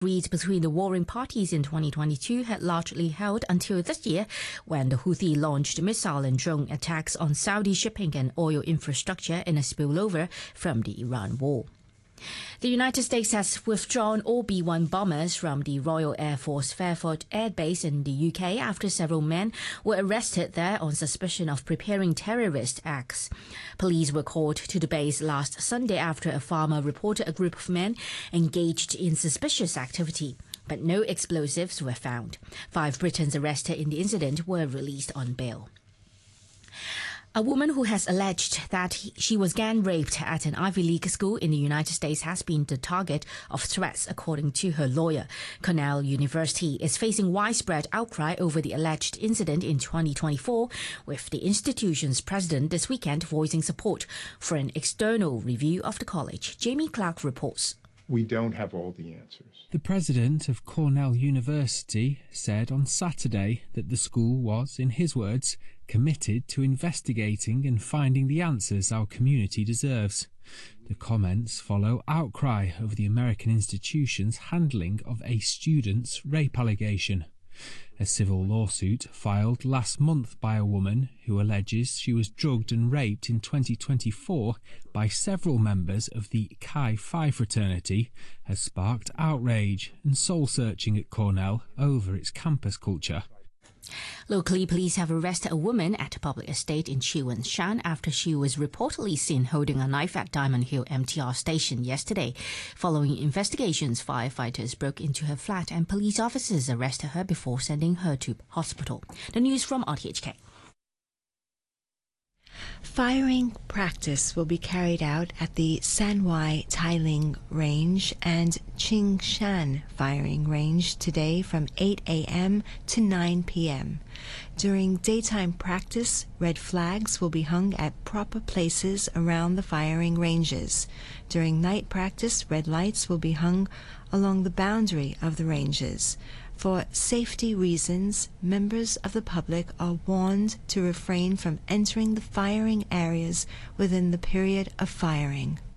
Agreed between the warring parties in 2022 had largely held until this year, when the Houthi launched missile and drone attacks on Saudi shipping and oil infrastructure in a spillover from the Iran war. The United States has withdrawn all B-1 bombers from the Royal Air Force Fairford Air Base in the UK after several men were arrested there on suspicion of preparing terrorist acts. Police were called to the base last Sunday after a farmer reported a group of men engaged in suspicious activity, but no explosives were found. 5 Britons arrested in the incident were released on bail. A woman who has alleged that she was gang raped at an Ivy League school in the United States has been the target of threats, according to her lawyer. Cornell University is facing widespread outcry over the alleged incident in 2024, with the institution's president this weekend voicing support for an external review of the college. Jamie Clark reports. We don't have all the answers. The president of Cornell University said on Saturday that the school was, in his words, committed to investigating and finding the answers our community deserves. The comments follow outcry over the American institution's handling of a student's rape allegation. A civil lawsuit filed last month by a woman who alleges she was drugged and raped in 2024 by several members of the Chi Phi fraternity has sparked outrage and soul-searching at Cornell over its campus culture. Locally, police have arrested a woman at a public estate in Cheongshan after she was reportedly seen holding a knife at Diamond Hill MTR station yesterday. Following investigations, firefighters broke into her flat and police officers arrested her before sending her to hospital. The news from RTHK. Firing practice will be carried out at the Sanwai Tailing Range and Qingshan Firing Range today from 8 a.m. to 9 p.m. During daytime practice, red flags will be hung at proper places around the firing ranges. During night practice, red lights will be hung along the boundary of the ranges. For safety reasons, members of the public are warned to refrain from entering the firing areas within the period of firing.